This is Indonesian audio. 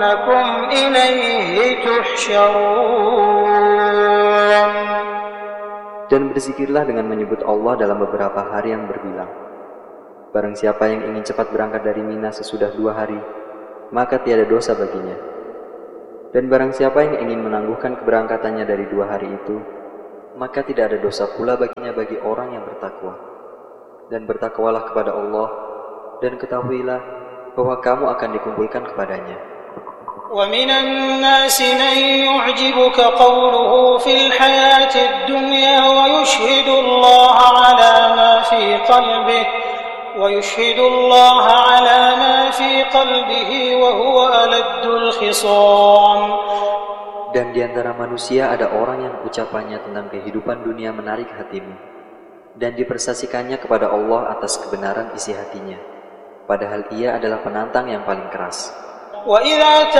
لكم إليه تحشرون. Dan berzikirlah dengan menyebut Allah dalam beberapa hari yang berbilang. Barang siapa yang ingin cepat berangkat dari Mina sesudah 2 hari, maka tiada dosa baginya. Dan barang siapa yang ingin menangguhkan keberangkatannya dari 2 hari itu, maka tidak ada dosa pula baginya bagi orang yang bertakwa. Dan bertakwalah kepada Allah, dan ketahuilah bahwa kamu akan dikumpulkan kepadanya. وَمِنَ النَّاسِ مَن يُعْجِبُكَ قَوْلُهُ فِي الْحَيَاةِ الدُّنْيَا وَيُشْهِدُ اللَّهَ عَلَى مَا فِي قَلْبِهِ وَهُوَ أَلَدُّ الْخِصَامِ. Dan di antara manusia ada orang yang ucapannya tentang kehidupan dunia menarik hatimu, dan dipersaksikannya kepada Allah atas kebenaran isi hatinya, padahal ia adalah penantang yang paling keras. وَإِذَا